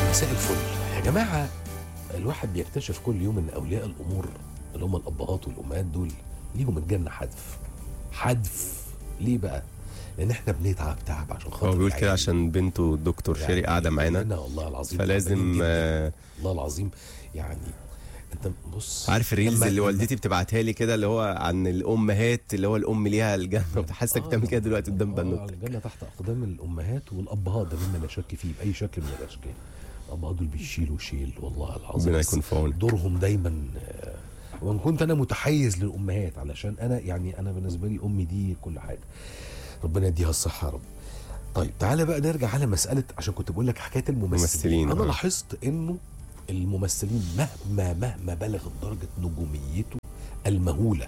مساء الفل يا جماعة. الواحد بيكتشف كل يوم ان اولياء الامور اللي هم الابهات والامهات دول ليهم الجنة حدف. ليه بقى؟ لان احنا بنتعب تعب عشان خاطر هو بيقول كده العيال. عشان بنته الدكتور يعني شيري قاعده معانا، كلنا والله العظيم فلازم تعبانين جداً. والله العظيم يعني انت بص، عارف الريلز اللي لما- والدتي بتبعتها لي كده اللي هو عن الامهات اللي هو الام ليها الجنه، وحاسك بتعمل كده دلوقتي قدام بنوتك. الجنة تحت اقدام الامهات والابهات، ده مما لا شك فيه باي شكل من الاشكال. الابهات دول بيشيلوا شيل والله العظيم، ربنا بس يكون في عونك. دورهم دايما. وان كنت انا متحيز للامهات علشان انا بالنسبه لي امي دي كل حاجه، ربنا يديها الصحه يا رب. طيب تعالى بقى نرجع على مساله، عشان كنت بقول لك حكايه الممثلين. انا لاحظت انه الممثلين مهما بلغت درجه نجوميته المهوله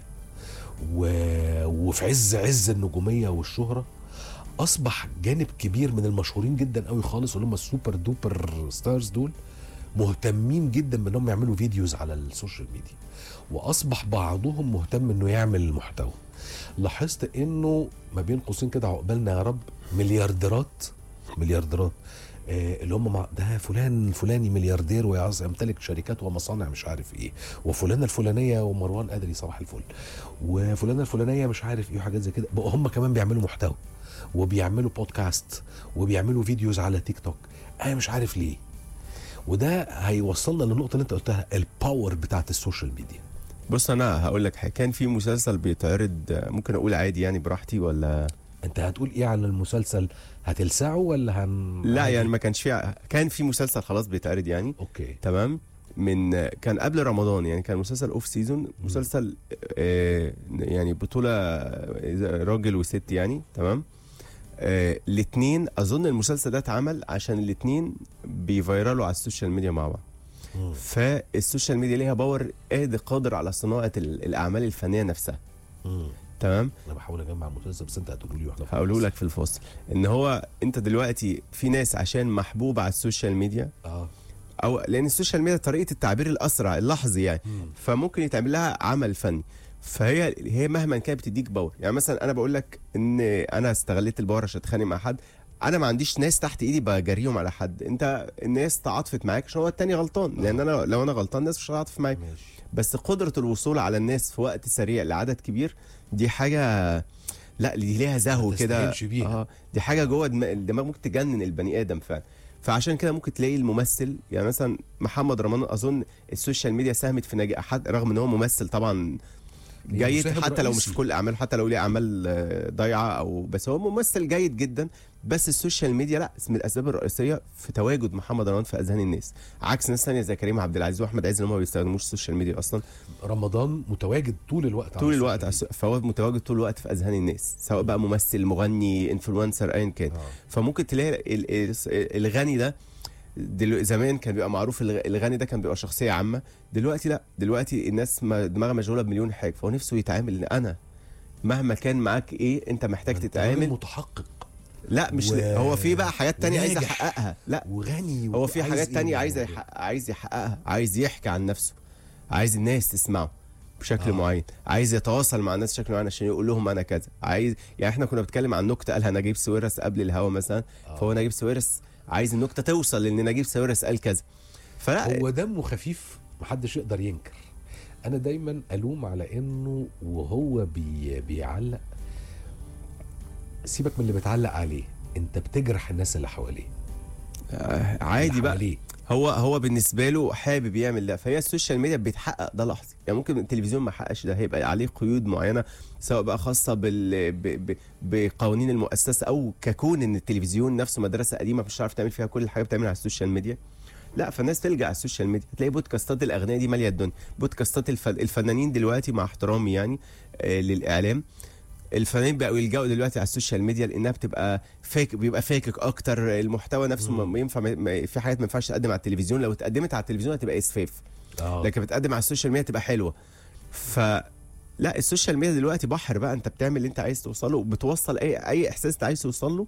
وفي عز النجوميه والشهره، اصبح جانب كبير من المشهورين جدا قوي خالص اللي هم السوبر دوبر ستارز دول مهتمين جدا بانهم يعملوا فيديوز على السوشيال ميديا، واصبح بعضهم مهتم انه يعمل محتوى. لاحظت انه ما بين قوسين كده عقبالنا يا رب مليارديرات اللي هم ده فلان الفلاني ملياردير ويمتلك شركات ومصانع مش عارف ايه، وفلانه الفلانيه ومروان قدري صباح الفل، وفلانه الفلانيه مش عارف ايه، وحاجات زي كده. بقوا هم كمان بيعملوا محتوى وبيعملوا بودكاست وبيعملوا فيديوز على تيك توك. انا مش عارف ليه، وده هيوصلنا للنقطه اللي انت قلتها، الباور بتاعت السوشيال ميديا. بص انا هقول لك حاجه، كان في مسلسل بيتعرض، ممكن اقول عادي يعني براحتي ولا؟ انت هتقول ايه عن المسلسل؟ هتلسعه ولا لا عادي؟ يعني ما كانش في، كان في مسلسل خلاص بيتعرض يعني. اوكي تمام. كان قبل رمضان يعني، كان مسلسل اوف سيزون، مسلسل يعني بطولة راجل وست يعني. تمام. الاتنين اظن المسلسل ده اتعمل عشان الاتنين بيفيرالوا على السوشيال ميديا مع بعض. فالسوشيال ميديا ليها باور قادر على صناعة الاعمال الفنية نفسها. تمام. انا بحاول اجمع المسلسل بس انت هتقوله لي واحنا هقوله لك في الفاصل ان هو انت دلوقتي في ناس عشان محبوب على السوشيال ميديا، او لان السوشيال ميديا طريقه التعبير الاسرع اللحظي يعني، فممكن يتعمل لها عمل فني. فهي مهما كانت بتديك باور. يعني مثلا انا بقول لك ان انا استغليت الباور عشان اتخانق مع حد، انا ما عنديش ناس تحت ايدي بجريهم على حد، انت الناس تعاطفت معاك عشان هو التاني غلطان، لان انا لو انا غلطان الناس مش هتعاطف معايا. بس قدره الوصول على الناس في وقت سريع لعدد كبير، دي حاجه لا دي ليها زهو كده. دي حاجه جوه الدماغ ممكن تجنن البني ادم فعلا. فعشان كده ممكن تلاقي الممثل يعني مثلا محمد رمضان، اظن السوشيال ميديا ساهمت في نجاح، رغم ان هو ممثل طبعا جيد، حتى لو مش في كل اعماله، حتى لو ليه اعمال ضايعه او، بس هو ممثل جيد جدا. بس السوشيال ميديا لا، من الاسباب الرئيسيه في تواجد محمد رمضان في اذهان الناس، عكس ناس ثانيه زي كريم عبد العزيز واحمد عز اللي هم ما بيستخدموش السوشيال ميديا اصلا. رمضان متواجد طول الوقت فهو متواجد طول الوقت في اذهان الناس، سواء بقى ممثل مغني انفلونسر ايا كان. فممكن تلاقي الغني ده زمان كان بيبقى معروف، الغني ده كان بيبقى شخصيه عامه. دلوقتي لا، دلوقتي الناس دماغها مشغوله بمليون حاجه، فهو نفسه يتعامل ان انا مهما كان معاك ايه انت محتاج تتعامل متحقق. لا مش هو في بقى حاجات تانية عايز يحققها، لا وغني هو في حاجات تانية عايز يحققها، عايز يحكي عن نفسه، عايز الناس تسمعه بشكل معين، عايز يتواصل مع الناس بشكل معين عشان يقول لهم انا كذا. عايز يعني احنا كنا بنتكلم عن نكته قالها نجيب ساويرس قبل الهوا مثلا، فهو نجيب ساويرس عايز النكته توصل لان نجيب ساويرس قال كذا. فلا هو دمه خفيف محدش يقدر ينكر. انا دايما الوم على انه وهو بيعلق، سيبك من اللي بتعلق عليه، انت بتجرح الناس اللي حواليه. عادي بقى، هو بالنسبه له حابب يعمل ده. فهي السوشيال ميديا بيتحقق ده لحظي يعني، ممكن التلفزيون ما يحققش ده، هيبقى عليه قيود معينه سواء بقى خاصه بقوانين المؤسسه، او ككون ان التلفزيون نفسه مدرسه قديمه مش هتعرف تعمل فيها كل حاجه بتعملها على السوشيال ميديا. لا فالناس تلجأ على السوشيال ميديا، تلاقي بودكاستات الاغنياء دي ماليه الدنيا، بودكاستات الفنانين دلوقتي مع احترامي يعني للاعلام، الفنانين بقوا يلجأوا دلوقتي على السوشيال ميديا لانها بتبقى فيك، بيبقى فيكك اكتر، المحتوى نفسه ما ينفع، في حاجات ما ينفعش تقدم على التلفزيون، لو اتقدمت على التلفزيون هتبقى اسفاف، لكن بتقدم على السوشيال ميديا تبقى حلوه. لا السوشيال ميديا دلوقتي بحر بقى، انت بتعمل اللي انت عايز توصله، وبتوصل اي احساس انت عايز توصل له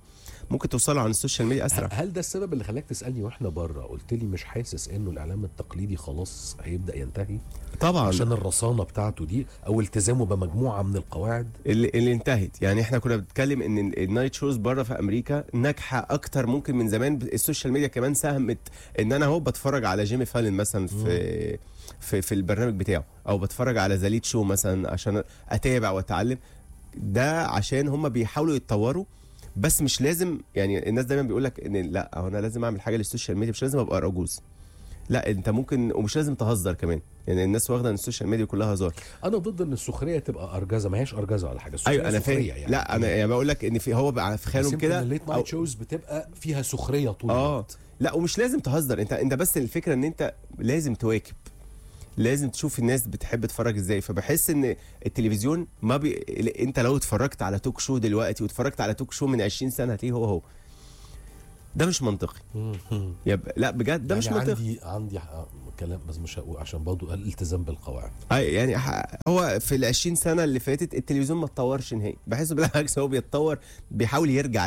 ممكن توصلوا عن السوشيال ميديا اسرع. هل ده السبب اللي خلاك تسالني واحنا بره قلت لي مش حاسس انه الاعلام التقليدي خلاص هيبدا ينتهي؟ طبعا عشان الرصانه بتاعته دي او التزامه بمجموعه من القواعد اللي انتهت. يعني احنا كنا بنتكلم ان النايت شوز بره في امريكا ناجحه اكتر ممكن من زمان. السوشيال ميديا كمان ساهمت ان انا اهو بتفرج على جيمي فالن مثلا في البرنامج بتاعه، او بتفرج على ذا ليت شو مثلا عشان اتابع واتعلم. ده عشان هم بيحاولوا يتطوروا، بس مش لازم. يعني الناس دايما بيقول لك ان لا هو انا لازم اعمل حاجه للسوشيال ميديا، مش لازم ابقى رجوز، لا انت ممكن، ومش لازم تهزر كمان. يعني الناس واخده ان السوشيال ميديا كلها هزار. انا ضد ان السخريه تبقى ارجزه، ما هيش ارجزه ولا حاجه. ايوه انا فاهم. يعني. لا انا يعني بقول لك ان في هو بقى في خيالهم كده الليت نايت شوز بتبقى فيها سخريه طول الوقت. لا ومش لازم تهزر، انت بس الفكره ان انت لازم تواكب، لازم تشوف الناس بتحب تتفرج ازاي. فبحس ان التلفزيون ما انت لو اتفرجت على توك شو دلوقتي واتفرجت على توك شو من 20 سنه هتلاقيه هو ده مش منطقي. لا بجد ده يعني مش منطقي. عندي كلام بس مش هقول عشان برضه الالتزام بالقواعد. يعني هو في ال 20 سنه اللي فاتت التلفزيون ما اتطورش نهائي، بحس بالعكس هو بيتطور، بيحاول يرجع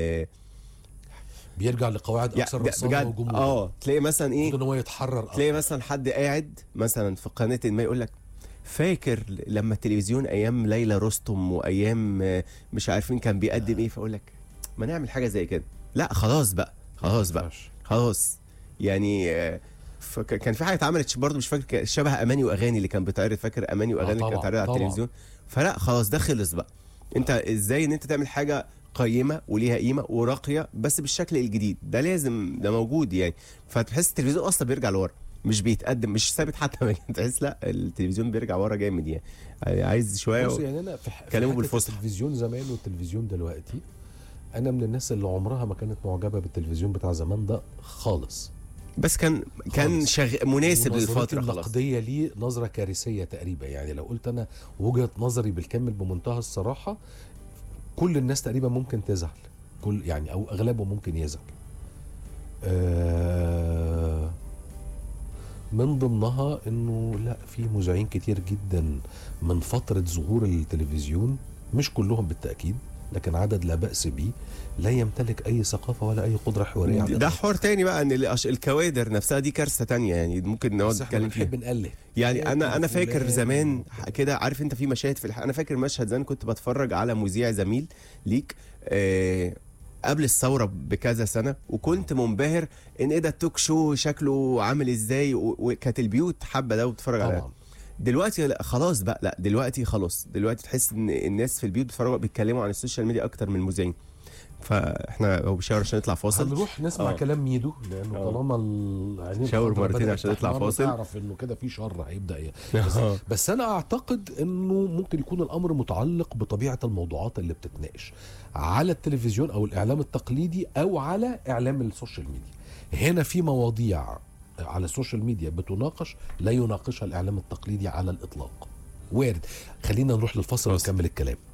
بيرجع لقواعد اكثر رصانه وجمهور. تلاقي مثلا ايه ان هو يتحرر تلاقي مثلا حد قاعد مثلا في قناه ما يقول لك فاكر لما التلفزيون ايام ليلى رستم وايام مش عارفين كان بيقدم ايه، فاقول لك ما نعمل حاجه زي كده. لا خلاص بقى خلاص يعني. كان في حاجه اتعملت برضه مش فاكر شبه اماني واغاني اللي كان بيتعرض، فاكر اماني واغاني اللي كانت بتتعرض على التلفزيون. فلا خلاص ده خلص بقى. انت ازاي ان انت تعمل حاجه قيمه وليها قيمه وراقيه بس بالشكل الجديد ده، لازم ده موجود يعني. فتحس التلفزيون اصلا بيرجع لورا، مش بيتقدم، مش ثابت حتى. تحس لا التلفزيون بيرجع ورا جامد يعني. عايز شويه يعني انا في كلامه بالفصحى. التلفزيون زمان والتلفزيون دلوقتي، انا من الناس اللي عمرها ما كانت معجبه بالتلفزيون بتاع زمان ده خالص. بس كان مناسب للفتره. خلاص النقديه ليه نظره كارثيه تقريبا. يعني لو قلت انا وجهه نظري بالكامل بمنتهى الصراحه، كل الناس تقريبا ممكن تزعل، كل يعني او اغلبهم ممكن يزعل. من ضمنها انه لا في مذيعين كتير جدا من فتره ظهور التلفزيون، مش كلهم بالتاكيد لكن عدد لا بأس به، لا يمتلك أي ثقافة ولا أي قدرة حوارية. ده حوار تاني بقى، ان الكوادر نفسها دي كارثة تانية يعني، ممكن نقعد نتكلم فيها. بنقلل يعني انا فاكر زمان كده، عارف انت في مشاهد في انا فاكر مشهد زمان كنت بتفرج على مذيع زميل ليك قبل الثورة بكذا سنة، وكنت منبهر ان ايه ده التوك شو شكله عامل ازاي، وكانت البيوت حابة ده وبتفرج عليه. دلوقتي خلاص بقى، لا دلوقتي خلاص، دلوقتي تحس ان الناس في البيوت بيتكلموا عن السوشيال ميديا اكتر من المذيعين. فاحنا هو بيشاور عشان نطلع فاصل، هنروح نسمع كلام ميدو، لانه طالما شاور مرتين عشان نطلع فاصل تعرف انه كده في شر هيبدا بس انا اعتقد انه ممكن يكون الامر متعلق بطبيعه الموضوعات اللي بتتناقش على التلفزيون او الاعلام التقليدي او على اعلام السوشيال ميديا. هنا في مواضيع على السوشيال ميديا بتناقش لا يناقشها الاعلام التقليدي على الاطلاق. وارد. خلينا نروح للفاصل ونكمل الكلام.